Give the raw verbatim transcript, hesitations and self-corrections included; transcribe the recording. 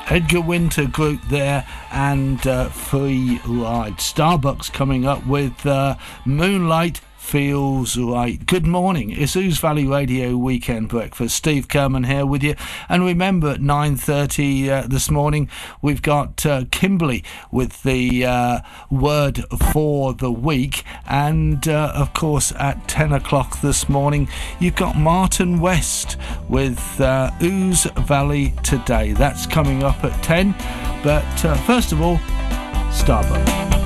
Edgar Winter Group there, and uh, Free Ride. Starbucks coming up with uh, Moonlight Feels Right. Good morning, it's Ouse Valley Radio Weekend Breakfast. Steve Kerman here with you, and remember at nine thirty uh, this morning we've got uh, Kimberly with the uh, word for the week, and uh, of course at ten o'clock this morning you've got Martin West with uh, Ouse Valley Today. That's coming up at ten, but uh, first of all, Starbucks.